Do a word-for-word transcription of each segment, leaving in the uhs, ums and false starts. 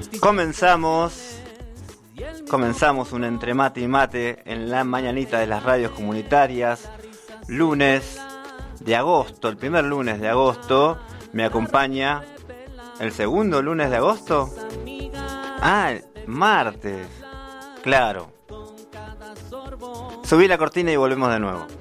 Comenzamos, comenzamos un entre mate y mate en la mañanita de las radios comunitarias, lunes de agosto, el primer lunes de agosto. Me acompaña el segundo lunes de agosto. Ah, martes, claro. Subí la cortina y volvemos de nuevo.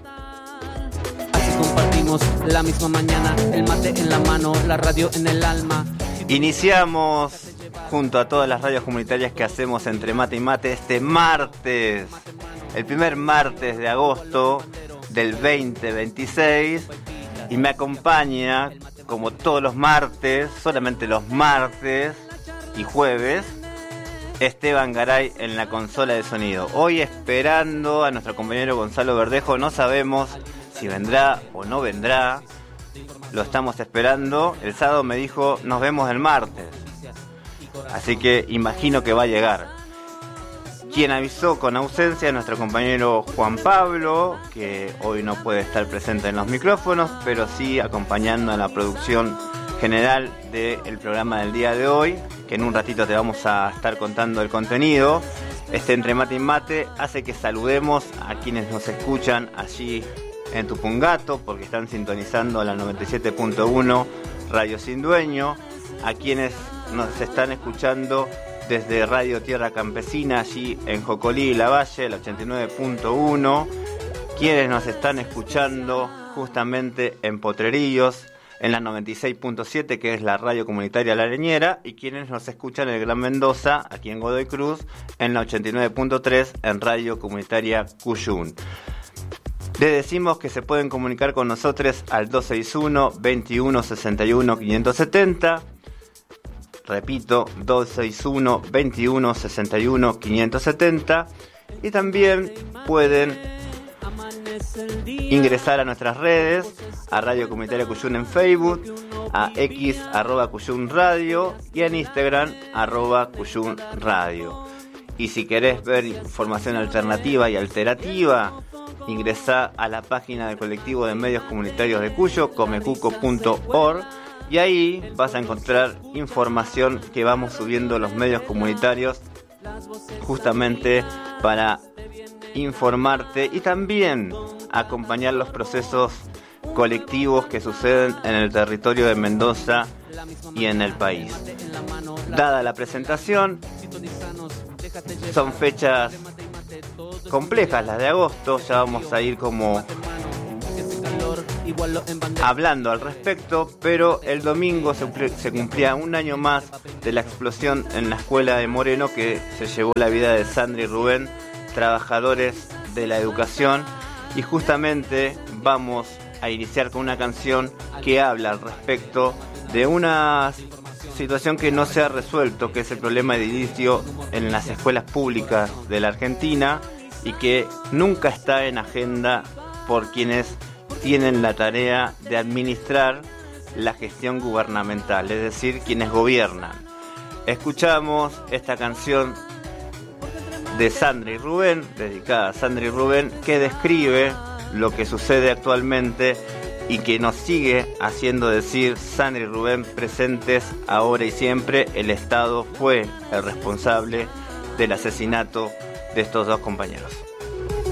Así compartimos la misma mañana, el mate en la mano, la radio en el alma. Iniciamos junto a todas las radios comunitarias que hacemos entre mate y mate este martes, el primer martes de agosto del veinte veintiséis, y me acompaña como todos los martes, solamente los martes y jueves, Esteban Garay en la consola de sonido. Hoy esperando a nuestro compañero Gonzalo Verdejo, no sabemos si vendrá o no vendrá, lo estamos esperando. El sábado me dijo nos vemos el martes, así que imagino que va a llegar. Quien avisó con ausencia, nuestro compañero Juan Pablo, que hoy no puede estar presente en los micrófonos, pero sí acompañando a la producción general del programa del día de hoy, que en un ratito te vamos a estar contando el contenido. Este entre mate y mate hace que saludemos a quienes nos escuchan allí en Tupungato, porque están sintonizando la noventa y siete punto uno Radio Sin Dueño, a quienes nos están escuchando desde Radio Tierra Campesina, allí en Jocolí y Lavalle, la ochenta y nueve punto uno, quienes nos están escuchando justamente en Potrerillos, en la noventa y seis punto siete, que es la radio comunitaria La Leñera, y quienes nos escuchan en el Gran Mendoza, aquí en Godoy Cruz, en la ochenta y nueve punto tres, en Radio Comunitaria Cuyún. Les decimos que se pueden comunicar con nosotros al dos seis uno, veintiuno sesenta y uno, quinientos setenta. Repito, dos seis uno, veintiuno sesenta y uno, quinientos setenta. Y también pueden ingresar a nuestras redes, a Radio Comunitaria Cuyún en Facebook, a X arroba Cuyún Radio y en Instagram arroba Cuyún Radio. Y si querés ver información alternativa y alterativa, ingresá a la página del colectivo de medios comunitarios de Cuyo, comecuco punto org, y ahí vas a encontrar información que vamos subiendo los medios comunitarios justamente para informarte y también acompañar los procesos colectivos que suceden en el territorio de Mendoza y en el país. Dada la presentación, son fechas complejas las de agosto, ya vamos a ir como hablando al respecto, pero el domingo se, se cumplía un año más de la explosión en la escuela de Moreno, que se llevó la vida de Sandra y Rubén, trabajadores de la educación, y justamente vamos a iniciar con una canción que habla al respecto de una situación que no se ha resuelto, que es el problema de edilicio en las escuelas públicas de la Argentina y que nunca está en agenda por quienes tienen la tarea de administrar la gestión gubernamental, es decir, quienes gobiernan. Escuchamos esta canción de Sandra y Rubén, dedicada a Sandra y Rubén, que describe lo que sucede actualmente y que nos sigue haciendo decir: Sandra y Rubén presentes ahora y siempre, el Estado fue el responsable del asesinato de estos dos compañeros.